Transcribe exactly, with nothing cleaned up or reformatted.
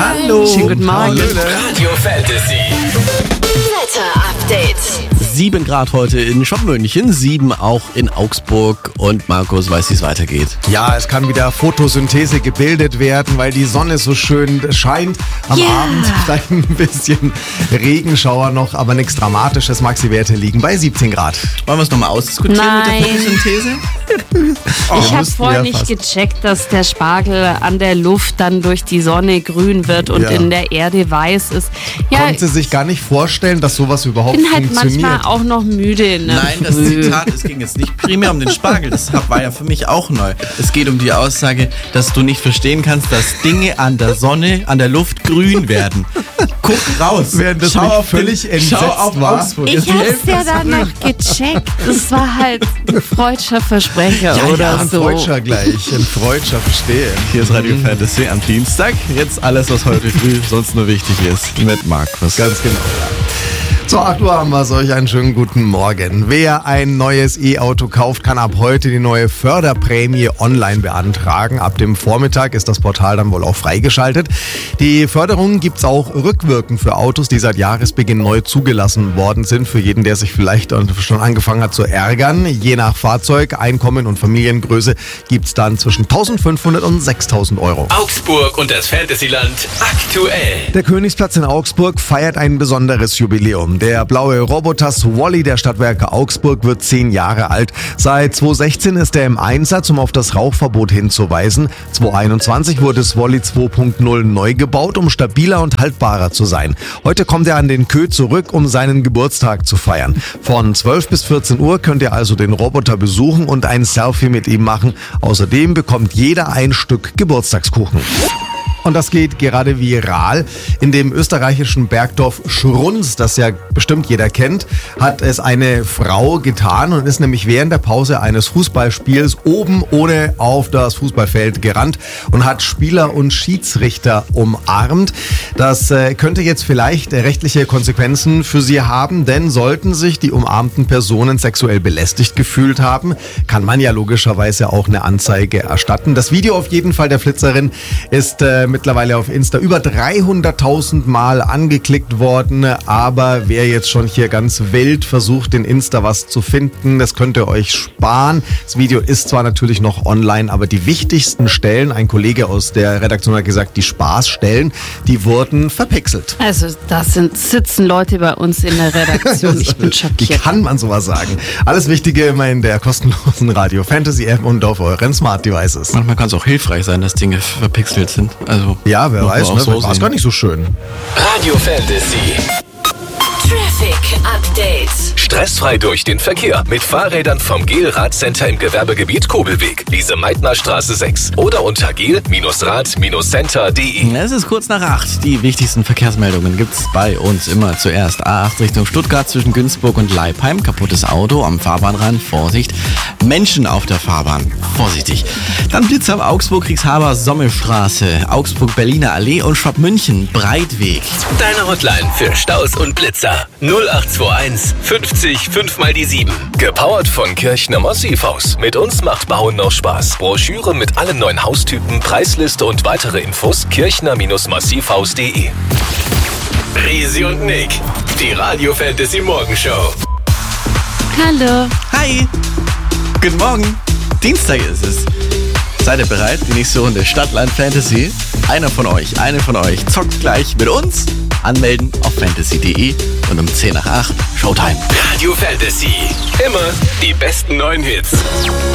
Hallo. Schönen guten Morgen. Radio Fantasy. Wetter-Update. Sieben Grad heute in Schopmünchen, sieben auch in Augsburg und Markus weiß, wie es weitergeht. Ja, es kann wieder Photosynthese gebildet werden, weil die Sonne so schön scheint. Am Yeah. Abend vielleicht ein bisschen Regenschauer noch, aber nichts Dramatisches. Maxi-Werte liegen bei siebzehn Grad. Wollen wir es nochmal ausdiskutieren Nein. mit der Photosynthese? Oh, Ich habe müssten vorher wir nicht fast. gecheckt, dass der Spargel an der Luft dann durch die Sonne grün wird und Ja. in der Erde weiß ist. Ja, Konnte ich sie sich gar nicht vorstellen, dass sowas überhaupt bin halt funktioniert. manchmal auch noch müde in der Nein, das Früh. Zitat, es ging jetzt nicht primär um den Spargel, das war ja für mich auch neu. Es geht um die Aussage, dass du nicht verstehen kannst, dass Dinge an der Sonne, an der Luft grün werden. Guck raus. Während das schau nicht auf völlig den, entsetzt schau auf war. Augsburg. Ich Jetzt hab's hilft ja das. dann noch gecheckt. Das war halt ein freudscher Versprecher Ja, oder ja, Ein so. Freudscher gleich, ein Freudscher, verstehe. Hier ist Radio Fantasy am Dienstag. Jetzt alles, was heute früh sonst nur wichtig ist, mit Markus. Ganz genau, ja. Zur acht Uhr haben wir euch einen schönen guten Morgen. Wer ein neues E-Auto kauft, kann ab heute die neue Förderprämie online beantragen. Ab dem Vormittag ist das Portal dann wohl auch freigeschaltet. Die Förderung gibt's auch rückwirkend für Autos, die seit Jahresbeginn neu zugelassen worden sind. Für jeden, der sich vielleicht schon angefangen hat zu ärgern. Je nach Fahrzeug, Einkommen und Familiengröße gibt's dann zwischen eintausendfünfhundert und sechstausend Euro. Augsburg und das Fantasyland aktuell. Der Königsplatz in Augsburg feiert ein besonderes Jubiläum. Der blaue Roboter Swally der Stadtwerke Augsburg wird zehn Jahre alt. Seit zweitausendsechzehn ist er im Einsatz, um auf das Rauchverbot hinzuweisen. zweitausendeinundzwanzig wurde Swally zwei Punkt null neu gebaut, um stabiler und haltbarer zu sein. Heute kommt er an den Kö zurück, um seinen Geburtstag zu feiern. Von zwölf bis vierzehn Uhr könnt ihr also den Roboter besuchen und ein Selfie mit ihm machen. Außerdem bekommt jeder ein Stück Geburtstagskuchen. Und das geht gerade viral. In dem österreichischen Bergdorf Schrunz, das ja bestimmt jeder kennt, hat es eine Frau getan und ist nämlich während der Pause eines Fußballspiels oben ohne auf das Fußballfeld gerannt und hat Spieler und Schiedsrichter umarmt. Das äh, könnte jetzt vielleicht rechtliche Konsequenzen für sie haben, denn sollten sich die umarmten Personen sexuell belästigt gefühlt haben, kann man ja logischerweise auch eine Anzeige erstatten. Das Video auf jeden Fall der Flitzerin ist äh, mittlerweile auf Insta über dreihunderttausend Mal angeklickt worden, aber wer jetzt schon hier ganz wild versucht, in Insta was zu finden, das könnt ihr euch sparen. Das Video ist zwar natürlich noch online, aber die wichtigsten Stellen, ein Kollege aus der Redaktion hat gesagt, die Spaßstellen, die wurden verpixelt. Also da sind, sitzen Leute bei uns in der Redaktion. Ich bin Wie schockiert. kann man sowas sagen? Alles Wichtige immer in der kostenlosen Radio Fantasy App und auf euren Smart Devices. Manchmal kann es auch hilfreich sein, dass Dinge verpixelt sind. Also Ja, wer muss man weiß, auch ne? so Vielleicht war es sehen. gar nicht so schön. Radio Fantasy. Traffic Update. Stressfrei durch den Verkehr mit Fahrrädern vom Gel Radcenter im Gewerbegebiet Kobelweg, Lise-Meitner-Straße sechs oder unter gel Rad Center punkt de. Es ist kurz nach acht. Die wichtigsten Verkehrsmeldungen gibt's bei uns immer zuerst. A acht Richtung Stuttgart zwischen Günzburg und Leipheim. Kaputtes Auto am Fahrbahnrand. Vorsicht. Menschen auf der Fahrbahn. Vorsichtig. Dann Blitz am Augsburg-Kriegshaber-Sommelstraße. Augsburg-Berliner Allee und Schwabmünchen. Breitweg. Deine Hotline für Staus und Blitzer. null acht zwei eins fünfzig fünf mal die sieben. Gepowert von Kirchner Massivhaus. Mit uns macht Bauen noch Spaß. Broschüre mit allen neuen Haustypen, Preisliste und weitere Infos kirchner Massivhaus punkt de. Risi und Nick. Die Radio Fantasy Morgenshow. Hallo. Hi. Guten Morgen. Dienstag ist es. Seid ihr bereit? Die nächste Runde Stadtland Fantasy. Einer von euch, eine von euch zockt gleich mit uns. Anmelden auf fantasy punkt de und um zehn nach acht Showtime. Radio Fantasy. Immer die besten neuen Hits.